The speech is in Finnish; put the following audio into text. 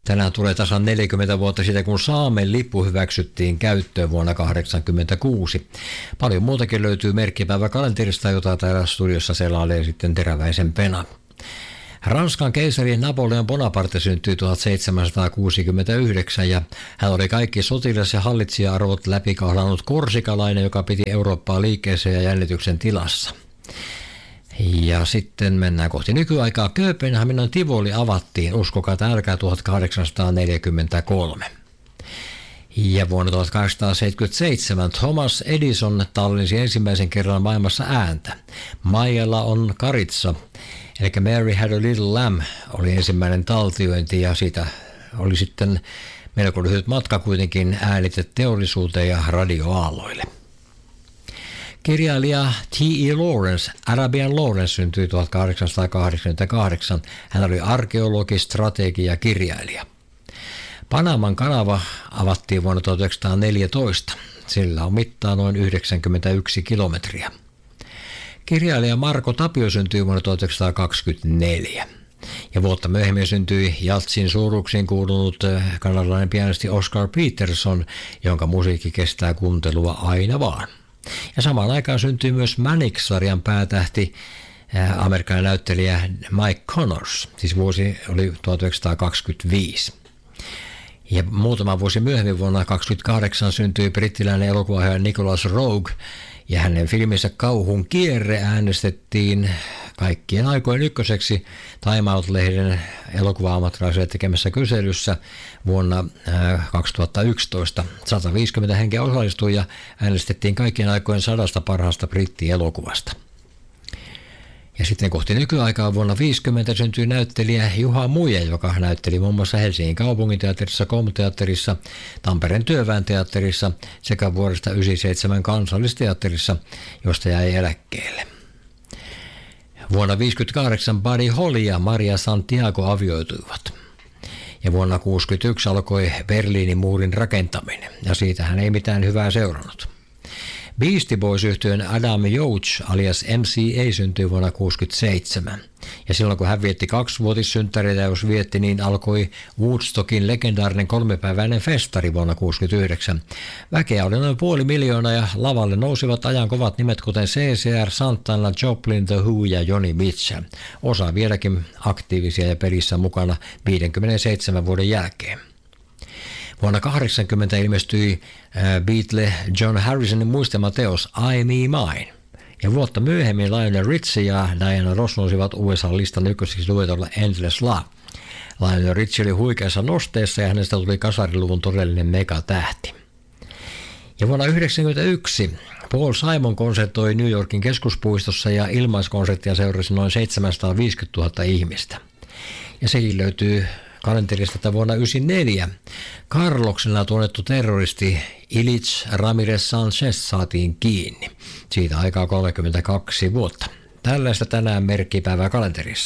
Tänään tulee tasan 40 vuotta siitä, kun Saamen lippu hyväksyttiin käyttöön vuonna 1986. Paljon muutakin löytyy merkkipäiväkalenterista, jota täällä studiossa selailee sitten teräväisempänä. Ranskan keisari Napoleon Bonaparte syntyi 1769 ja hän oli kaikki sotilas- ja hallitsija-arvot läpikahlannut korsikalainen, joka piti Eurooppaa liikkeessä ja jännityksen tilassa. Ja sitten mennään kohti nykyaikaa. Kööpenhaminan Tivoli avattiin, uskokaa tai älkää, 1843. Ja vuonna 1877 Thomas Edison tallensi ensimmäisen kerran maailmassa ääntä. Maijalla on karitsa, eli Mary Had a Little Lamb oli ensimmäinen taltiointi ja siitä oli sitten melko lyhyt matka kuitenkin ääniteteollisuuteen ja radioaalloille. Kirjailija T.E. Lawrence, Arabian Lawrence, syntyi 1888. Hän oli arkeologi, strategi ja kirjailija. Panaman kanava avattiin vuonna 1914. Sillä on mittaa noin 91 kilometriä. Kirjailija Marko Tapio syntyi vuonna 1924. Ja vuotta myöhemmin syntyi jatsin suuruksiin kuulunut kanadalainen pianisti Oscar Peterson, jonka musiikki kestää kuuntelua aina vaan. Ja samaan aikaan syntyi myös Mannix-sarjan päätähti, amerikkalainen näyttelijä Mike Connors, siis vuosi oli 1925. Ja muutama vuosi myöhemmin vuonna 1928 syntyi brittiläinen elokuvaohjaaja Nicholas Roeg, ja hänen filminsä Kauhun kierre äänestettiin kaikkien aikojen ykköseksi Time Out-lehden elokuva-ammattilaisille tekemässä kyselyssä vuonna 2011. 150 henkeä osallistui ja äänestettiin kaikkien aikojen 100 parhaasta brittielokuvasta. Ja sitten kohti nykyaikaa vuonna 1950 syntyi näyttelijä Juha Muija, joka näytteli muun muassa Helsingin kaupunginteatterissa, Komteatterissa, Tampereen Työväen teatterissa sekä vuodesta 1997 Kansallisteatterissa, josta jäi eläkkeelle. Vuonna 1958 Buddy Holly ja Maria Santiago avioituivat. Ja vuonna 1961 alkoi Berliinin muurin rakentaminen, ja siitähän ei mitään hyvää seurannut. Beastie Boys-yhtyeen Adam Yauch alias MCA syntyi vuonna 1967. Ja silloin kun hän vietti 2-vuotissynttäreitä, jos vietti, niin alkoi Woodstockin legendaarinen 3-päiväinen festari vuonna 1969. Väkeä oli noin 500 000 ja lavalle nousivat ajan kovat nimet kuten CCR, Santana, Joplin, The Who ja Joni Mitchell. Osa vieläkin aktiivisia ja pelissä mukana 57 vuoden jälkeen. Vuonna 1980 ilmestyi Beatle John Harrisonin muistelmateos I Me Mine. Ja vuotta myöhemmin Lionel Richie ja Diana Ross nousivat USA-listan ykkösiksi duetolla Endless Love. Lionel Richie oli huikeassa nosteessa ja hänestä tuli kasariluvun todellinen megatähti. Ja vuonna 1991 Paul Simon konsertoi New Yorkin keskuspuistossa ja ilmaiskonserttia seurasi noin 750 000 ihmistä. Ja sekin löytyy kalenterista, että vuonna 1994 Carloksena tunnettu terroristi Ilich Ramirez Sanchez saatiin kiinni. Siitä aikaa 32 vuotta. Tällaista tänään merkkipäivää kalenterissa.